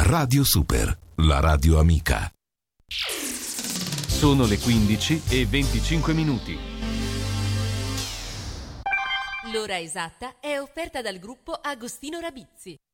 Radio Super, la radio amica. Sono le 15:25. L'ora esatta è offerta dal gruppo Agostino Rabizzi.